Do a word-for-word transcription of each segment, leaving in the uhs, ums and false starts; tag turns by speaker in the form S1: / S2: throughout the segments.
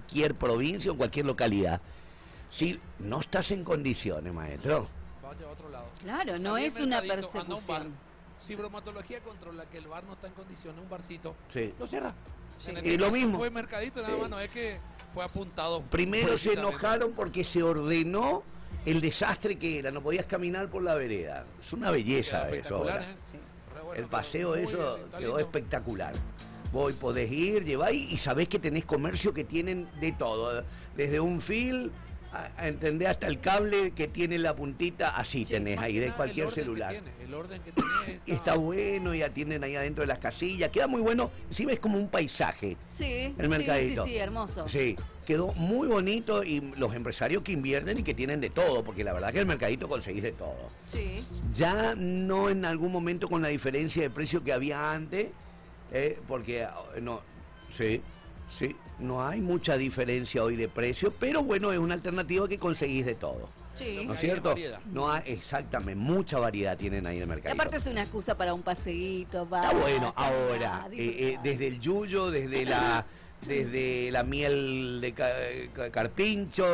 S1: cualquier provincia o en cualquier localidad. Si no estás en condiciones, maestro.
S2: Vaya a otro lado.
S3: Claro, no
S2: Salí
S3: es
S2: del
S3: una
S2: mercadito, anda a un bar.
S3: persecución.
S2: Si bromatología controla que el bar no está en condiciones, un barcito,
S1: Sí.
S2: lo cierra.
S3: Sí.
S2: En
S1: Y lo
S2: caso
S1: mismo.
S2: Fue mercadito, nada
S1: Sí.
S2: más, no es que fue apuntado.
S1: Primero se
S2: políticamente.
S1: enojaron porque se ordenó el desastre que era, no podías caminar por la vereda. Es una belleza
S2: Queda
S1: eso ahora.
S2: espectacular, ¿eh?
S3: Sí.
S2: Re bueno,
S1: El paseo
S2: muy
S1: eso
S2: bien, está
S1: quedó
S2: lindo.
S1: espectacular. Vos podés ir, lleváis y sabés que tenés comercio que tienen de todo. Desde un fil, a, a entender hasta el cable que tiene la puntita, así
S3: Sí,
S1: tenés
S2: Más
S1: ahí
S2: que
S1: de
S2: nada,
S1: cualquier
S2: el orden que
S1: celular.
S2: tiene, el orden que tiene
S1: Y está bueno y atienden ahí adentro de las casillas. Queda muy bueno. Sí, ves como un paisaje.
S3: Sí,
S1: El mercadito.
S3: sí, sí, sí, hermoso.
S1: Sí, quedó muy bonito y los empresarios que invierten y que tienen de todo, porque la verdad que el mercadito conseguís de todo.
S3: Sí.
S1: Ya no en algún momento con la diferencia de precio que había antes, eh, porque eh, no, sí, sí, no hay mucha diferencia hoy de precio, pero bueno, es una alternativa que conseguís de todo.
S3: Sí.
S1: ¿No es
S2: Ahí hay
S1: cierto?
S2: variedad.
S1: No hay, exactamente, mucha variedad tienen ahí en el
S3: Y
S1: mercadito.
S3: aparte es una excusa para un paseíto.
S1: Está bueno, ahora, eh, eh, desde el yuyo, desde la desde la miel de ca- ca- carpincho,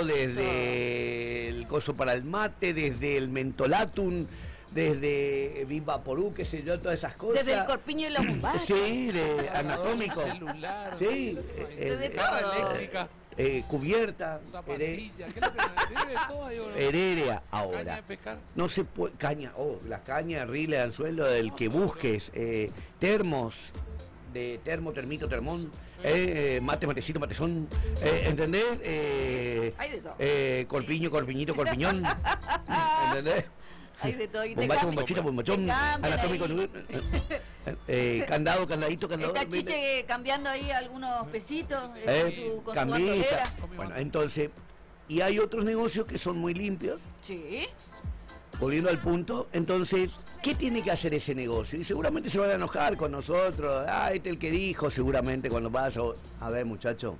S1: desde el coso para el mate, desde el mentolatum, desde Vivaporú, qué sé yo, todas esas cosas.
S3: Desde el corpiño y la bombacha.
S1: Sí, de anatómico.
S2: Celular,
S1: Sí,
S3: Desde
S1: eh,
S2: barra
S3: todo.
S2: eléctrica,
S1: eh, cubierta, here-
S2: zapatilla, ¿qué es lo que tiene de todo ahí, boludo?
S1: herérea
S2: Caña
S1: ahora.
S2: de pescar.
S1: No se puede, caña, oh, la caña, rile, anzuelo, el que busques, eh, termos, de termo, termito, termón, eh, mate, matecito, matezón, eh, ¿entendés? Eh,
S3: Hay de todo.
S1: eh, corpiño, corpiñito, corpiñón, ¿entendés?
S3: Hay de todo. Y te
S1: Bombacha,
S3: cambian-
S1: bombachita, bombachón,
S3: te cambian
S1: anatómico,
S3: ahí.
S1: eh, eh, candado, candadito, candado.
S3: Está Chiche cambiando ahí algunos pesitos eh,
S1: Eh,
S3: con su, con su
S1: cambista.
S3: bandolera.
S1: Bueno, entonces, y hay otros negocios que son muy limpios.
S3: Sí.
S1: Volviendo al punto, entonces, ¿qué tiene que hacer ese negocio? Y seguramente se van a enojar con nosotros. Ah, este es el que dijo, seguramente cuando vas a... A ver, muchacho,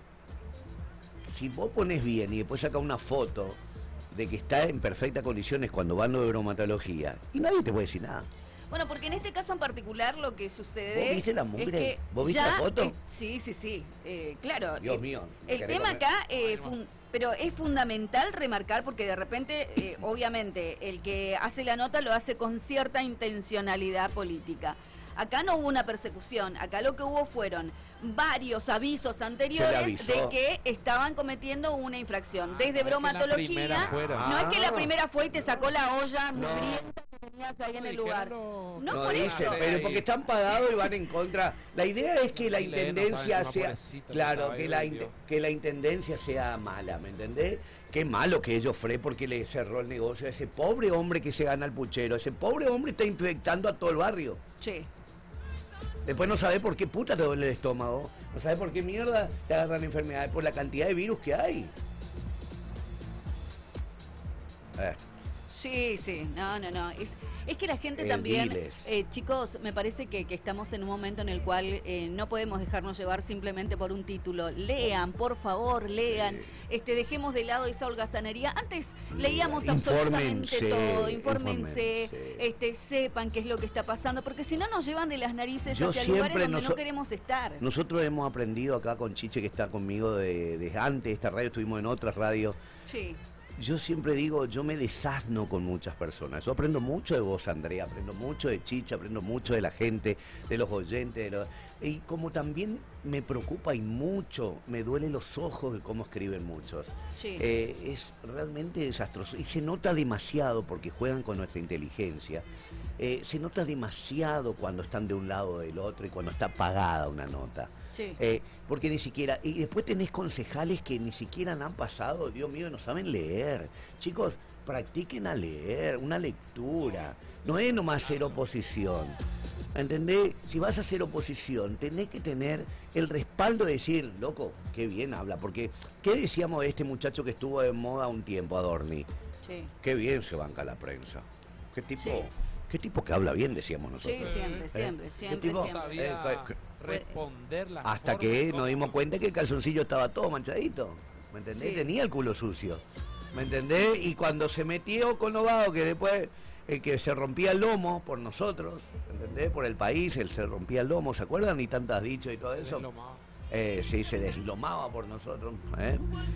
S1: si vos pones bien y después sacas una foto de que está en perfectas condiciones cuando van de bromatología, y nadie te puede decir nada.
S3: Bueno, porque en este caso en particular lo que sucede.
S1: ¿Vos viste la
S3: es
S1: mugre?
S3: que
S1: ¿Vos viste
S3: ya
S1: la foto?
S3: es- sí, sí, sí. eh, claro.
S1: Dios
S3: eh,
S1: mío, me
S3: El
S1: querés
S3: tema
S1: comer.
S3: acá, eh, fun- pero es fundamental remarcar porque de repente, eh, obviamente, el que hace la nota lo hace con cierta intencionalidad política. Acá no hubo una persecución, acá lo que hubo fueron varios avisos anteriores
S1: avisó.
S3: de que estaban cometiendo una infracción.
S2: Ah,
S3: Desde
S2: no es que la
S3: bromatología,
S2: primera fuera.
S3: no es que
S1: Ah.
S3: la primera fue y te sacó la olla
S1: No.
S3: mugrienta que tenías ahí en
S2: No
S3: el lugar.
S2: dijeron lo-
S3: No,
S1: No
S3: por
S1: dicen,
S3: eso.
S1: pero porque están pagados y van en contra. La idea es que la
S2: Los chilenos
S1: intendencia
S2: saben,
S1: sea,
S2: pobrecito, que
S1: claro,
S2: estaba
S1: que
S2: ahí
S1: la,
S2: vendió.
S1: inte- que la intendencia sea mala, ¿me entendés? Qué malo que ellos fue porque le cerró el negocio a ese pobre hombre que se gana el puchero. Ese pobre hombre está infectando a todo el barrio.
S3: Sí.
S1: Después no sabe por qué puta te duele el estómago. No sabe por qué mierda te agarran enfermedades por la cantidad de virus que hay. Eh.
S3: Sí, sí, no, no, no. Es, es que la gente
S1: Eh,
S3: también,
S1: diles.
S3: eh, chicos, me parece que, que estamos en un momento en el cual eh, no podemos dejarnos llevar simplemente por un título. Lean, por favor, lean. Este, dejemos de lado esa holgazanería. Antes leíamos
S1: Lean.
S3: absolutamente
S1: Infórmense,
S3: todo. Infórmense,
S1: infórmense.
S3: este, sepan qué es lo que está pasando, porque si no nos llevan de las narices
S1: Yo
S3: hacia lugares
S1: siempre
S3: donde
S1: noso-
S3: no queremos estar.
S1: Nosotros hemos aprendido acá con Chiche, que está conmigo de- desde antes de esta radio, estuvimos en otras radios.
S3: Sí.
S1: Yo siempre digo, yo me desasno con muchas personas. Yo aprendo mucho de vos, Andrea, aprendo mucho de Chicha, aprendo mucho de la gente, de los oyentes. De los... Y como también me preocupa y mucho, me duelen los ojos de cómo escriben muchos.
S3: Sí.
S1: Eh, es realmente desastroso. Y se nota demasiado porque juegan con nuestra inteligencia. Eh, se nota demasiado cuando están de un lado o del otro y cuando está pagada una nota.
S3: Sí.
S1: Eh, porque ni siquiera, y después tenés concejales que ni siquiera han pasado, Dios mío, no saben leer. Chicos, practiquen a leer, una lectura. No es nomás ser oposición. ¿Entendés? Si vas a hacer oposición, tenés que tener el respaldo de decir, loco, qué bien habla. Porque, ¿qué decíamos de este muchacho que estuvo de moda un tiempo, Adorni?
S3: Sí.
S1: Qué bien se banca la prensa. Qué tipo,
S3: Sí.
S1: qué tipo que habla bien, decíamos
S3: Sí,
S1: nosotros.
S3: siempre, siempre,
S1: ¿Qué
S3: siempre,
S1: tipo?
S3: siempre.
S2: Sabía
S1: Eh, que-
S2: responder las
S1: Hasta
S2: formas,
S1: que
S2: todo.
S1: nos dimos cuenta que el calzoncillo estaba todo manchadito. ¿Me entendés?
S3: Sí.
S1: Tenía el culo sucio. ¿Me entendés? Y cuando se metió con Novado, que después eh, que se rompía el lomo por nosotros, ¿me entendés? Por el país, él se rompía el lomo, ¿se acuerdan? Y tantas dichos y todo eso.
S2: Es lo más.
S1: Eh, sí, se deslomaba por nosotros. ¿eh?